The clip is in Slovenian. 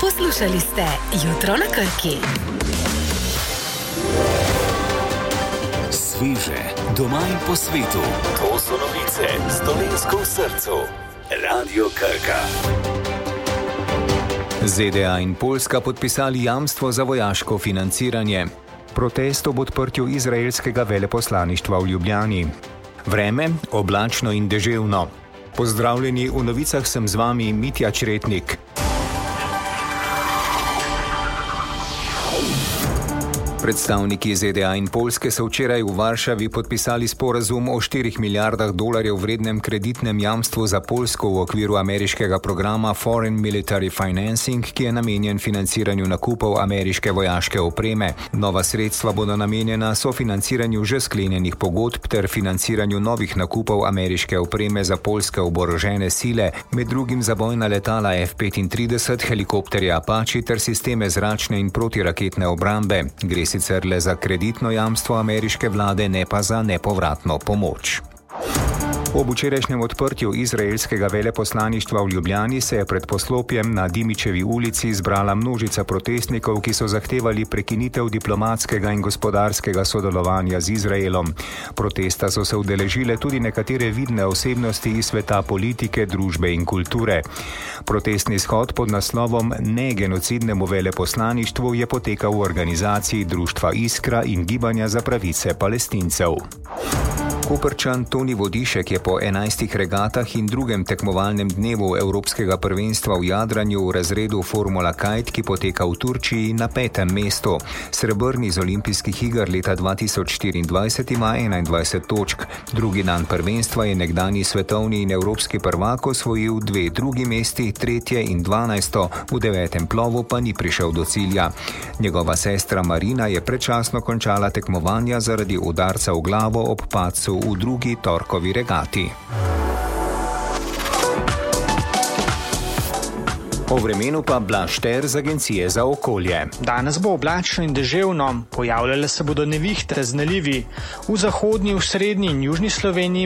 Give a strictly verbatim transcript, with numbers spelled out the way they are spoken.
Poslušali ste Jutro na Krki. Sviže, doma in po svetu. To so novice s Dolenjsko v srcu. Radio Krka. Z D A in Poljska podpisali jamstvo za vojaško financiranje. Protest ob odprtju izraelskega veleposlaništva v Ljubljani. Vreme oblačno in deževno. Pozdravljeni, v novicah sem z vami Mitja Čretnik. Predstavniki Z D A in Poljske so včeraj v Varšavi podpisali sporazum o štirih milijardah dolarjev vrednem kreditnem jamstvu za Poljsko v okviru ameriškega programa Foreign Military Financing, ki je namenjen financiranju nakupov ameriške vojaške opreme. Nova sredstva bodo namenjena sofinanciranju že sklenjenih pogodb ter financiranju novih nakupov ameriške opreme za poljske oborožene sile, med drugim za bojna letala F petintrideset, helikopterje Apache ter sisteme zračne in protiraketne obrambe. Gre sicer le za kreditno jamstvo ameriške vlade, ne pa za nepovratno pomoč. Ob včerajšnjem odprtju izraelskega veleposlaništva v Ljubljani se je pred poslopjem na Dimičevi ulici zbrala množica protestnikov, ki so zahtevali prekinitev diplomatskega in gospodarskega sodelovanja z Izraelom. Protesta so se udeležile tudi nekatere vidne osebnosti iz sveta politike, družbe in kulture. Protestni shod pod naslovom Ne genocidnemu veleposlaništvu je potekal v organizaciji društva Iskra in Gibanja za pravice Palestincev. Koprčan Toni Vodišek je po enajstih regatah in drugem tekmovalnem dnevu Evropskega prvenstva v jadranju v razredu Formula Kite, ki poteka v Turčiji, na petem mestu. Srebrni z olimpijskih iger leta dva tisoč štiriindvajset ima enaindvajset točk. Drugi dan prvenstva je nekdanji svetovni in evropski prvak osvojil dve drugi mesti, tretje in dvanajsto, v devetem plovu pa ni prišel do cilja. Njegova sestra Marina je predčasno končala tekmovanja zaradi udarca v glavo ob padcu v drugi torkovi regati. O vremenu pa Blaž Šter z Agencije za okolje. Danes bo oblačno in deževno, pojavljale se bodo nevihte z nalivi. V zahodni, v srednji in južni Sloveniji